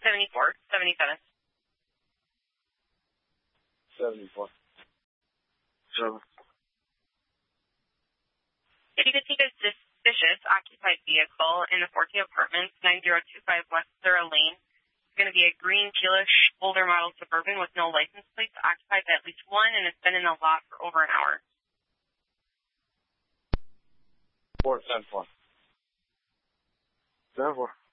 74, 77. 74. 7. If you could take a suspicious occupied vehicle in the 14 Apartments, 9025 West Thurl Lane. It's going to be a green, tealish, older model Suburban with no license plates, occupied by at least one, and it's been in the lot for over an hour. 4, 10, 4. 7, 4.